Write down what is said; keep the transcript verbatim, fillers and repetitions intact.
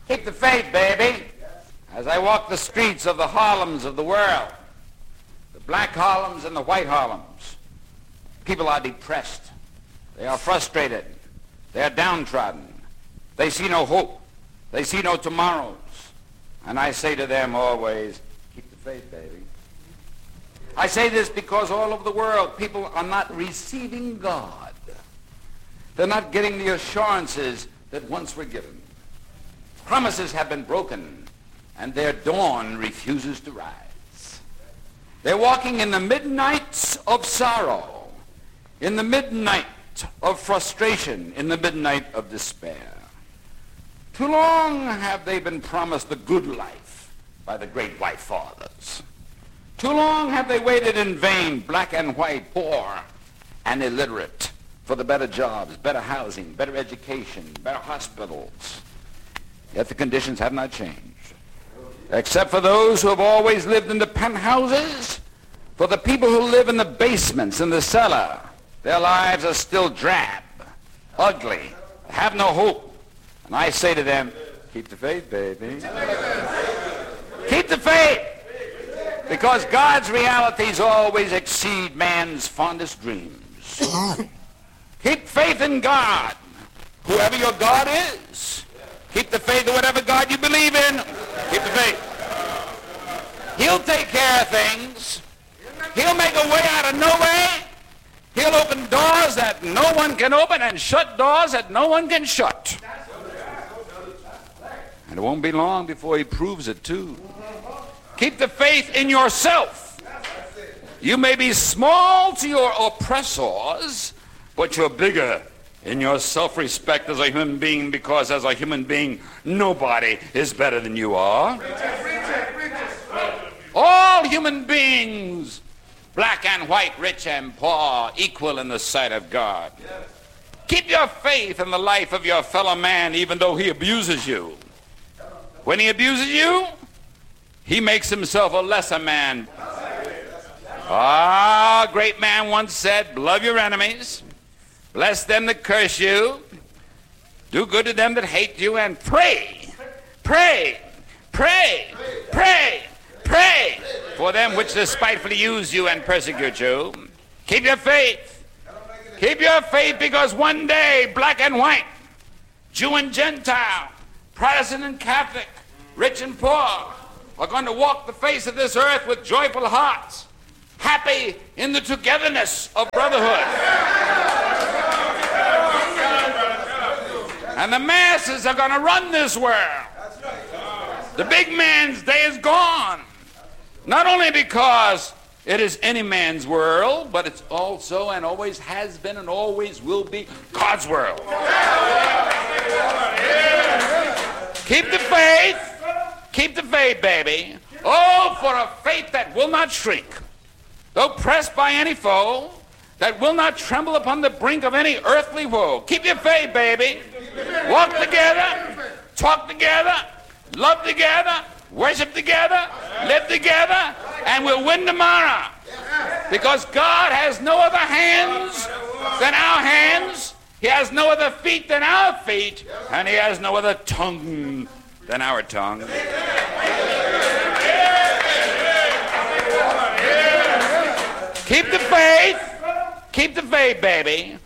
Keep the faith, baby. As I walk the streets of the Harlems of the world, the black Harlems and the white Harlems, people are depressed. They are frustrated. They are downtrodden. They see no hope. They see no tomorrows. And I say to them always, keep the faith, baby. I say this because all over the world, people are not receiving God. They're not getting the assurances that once were given. Promises have been broken, and their dawn refuses to rise. They're walking in the midnights of sorrow, in the midnight of frustration, in the midnight of despair. Too long have they been promised the good life by the great white fathers. Too long have they waited in vain, black and white, poor and illiterate, for the better jobs, better housing, better education, better hospitals. Yet the conditions have not changed. Except for those who have always lived in the penthouses, for the people who live in the basements, in the cellar, their lives are still drab, ugly, have no hope. And I say to them, keep the faith, baby. Keep the faith. Because God's realities always exceed man's fondest dreams. Keep faith in God, whoever your God is. Keep the faith in whatever God you believe in. Keep the faith. He'll take care of things. He'll make a way out of no way. He'll open doors that no one can open and shut doors that no one can shut. And it won't be long before he proves it too. Keep the faith in yourself. You may be small to your oppressors, but you're bigger in your self-respect as a human being, because as a human being, nobody is better than you are. All human beings, black and white, rich and poor, equal in the sight of God. Keep your faith in the life of your fellow man, even though he abuses you. When he abuses you, he makes himself a lesser man. Ah, a great man once said, love your enemies, bless them that curse you, do good to them that hate you, and pray, pray, pray, pray, pray for them which despitefully use you and persecute you. Keep your faith. Keep your faith, because one day, black and white, Jew and Gentile, Protestant and Catholic, rich and poor, are going to walk the face of this earth with joyful hearts, happy in the togetherness of brotherhood. And the masses are going to run this world. The big man's day is gone. Not only because it is any man's world, but it's also and always has been and always will be God's world. Keep the faith. Keep the faith, baby. Oh, for a faith that will not shrink, though pressed by any foe, that will not tremble upon the brink of any earthly woe. Keep your faith, baby. Walk together, talk together, love together, worship together, live together, and we'll win tomorrow. Because God has no other hands than our hands. He has no other feet than our feet. And he has no other tongue than our tongue. Keep the faith. Keep the faith, baby.